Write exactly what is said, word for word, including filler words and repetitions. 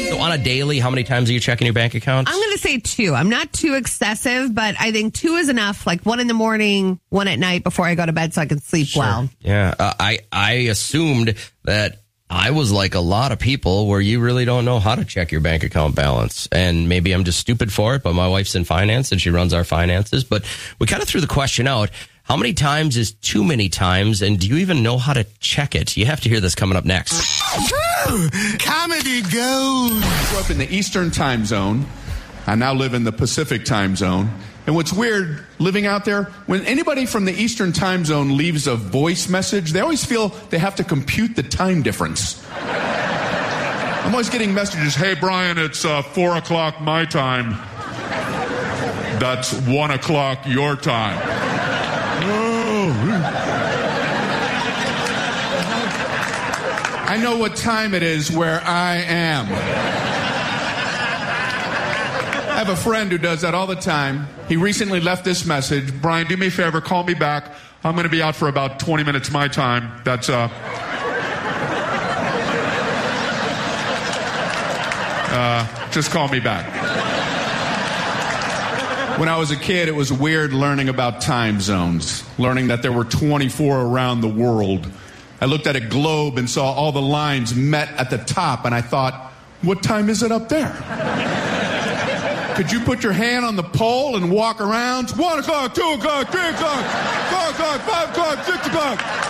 So on a daily, how many times are you checking your bank account? I'm going to say two. I'm not too excessive, but I think two is enough. Like one in the morning, one at night before I go to bed so I can sleep Sure. well. Yeah. Uh, I, I assumed that I was like a lot of people where you really don't know how to check your bank account balance. And maybe I'm just stupid for it, but my wife's in finance and she runs our finances. But we kind of threw the question out. How many times is too many times? And do you even know how to check it? You have to hear this coming up next. Comedy gold. I grew up in the Eastern time zone. I now live in the Pacific time zone. And what's weird, living out there, when anybody from the Eastern time zone leaves a voice message, they always feel they have to compute the time difference. I'm always getting messages, hey, Brian, it's uh, four o'clock my time. That's one o'clock your time. Oh. I know what time it is where I am. I have a friend who does that all the time. He recently left this message. Brian, do me a favor, call me back. I'm going to be out for about twenty minutes my time. That's, uh... uh, just call me back. When I was a kid, it was weird learning about time zones, learning that there were twenty-four around the world. I looked at a globe and saw all the lines met at the top, and I thought, what time is it up there? Could you put your hand on the pole and walk around? One o'clock, two o'clock, three o'clock, four o'clock, five o'clock, six o'clock.